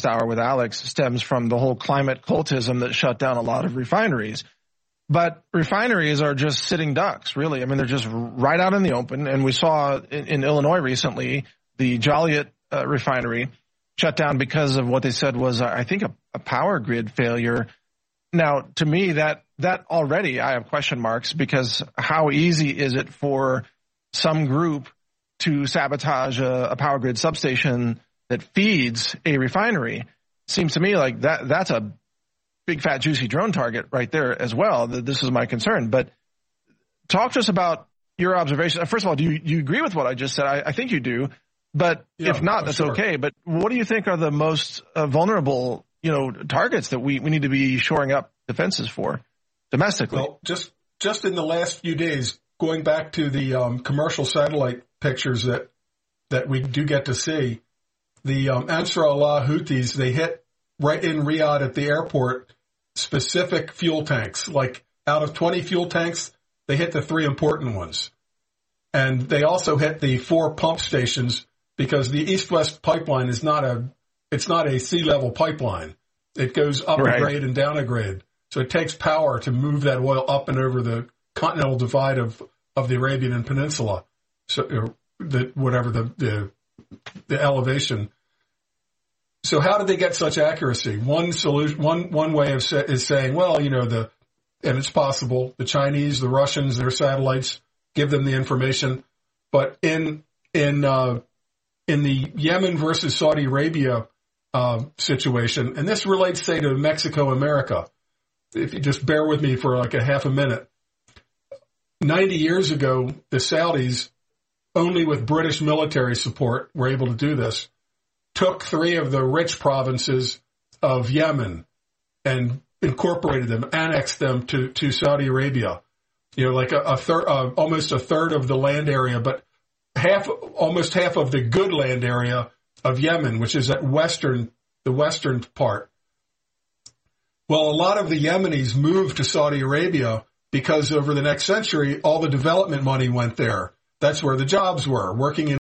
last hour with Alex stems from the whole climate cultism that shut down a lot of refineries. But refineries are just sitting ducks, really. I mean, they're just right out in the open. And we saw in Illinois recently, the Joliet refinery shut down because of what they said was, I think, a power grid failure. Now, to me, that already I have question marks, because how easy is it for some group to sabotage a power grid substation that feeds a refinery? Seems to me like that's a big, fat, juicy drone target right there as well. This is my concern. But talk to us about your observation. First of all, do you agree with what I just said? I think you do. But yeah, if not, that's okay. But what do you think are the most vulnerable, targets that we need to be shoring up defenses for domestically? Well, just in the last few days, going back to the commercial satellite pictures that we do get to see, the Ansar Allah Houthis, they hit right in Riyadh at the airport specific fuel tanks. Like out of 20 fuel tanks, they hit the 3 important ones. And they also hit the 4 pump stations, because the East-West pipeline is not a sea-level pipeline. It goes up a grade and down a grade. So it takes power to move that oil up and over the continental divide of the Arabian Peninsula. So the elevation. So how did they get such accuracy? One solution, one way is saying, well, and it's possible the Chinese, the Russians, their satellites give them the information. But in the Yemen versus Saudi Arabia situation, and this relates, say, to Mexico, America, if you just bear with me for like a half a minute. 90 years ago, the Saudis, only with British military support, were able to do this, took 3 of the rich provinces of Yemen and incorporated them, annexed them to Saudi Arabia. Like a third, almost a third of the land area, but almost half of the good land area of Yemen, which is the western part. Well, a lot of the Yemenis moved to Saudi Arabia because over the next century, all the development money went there. That's where the jobs were, working in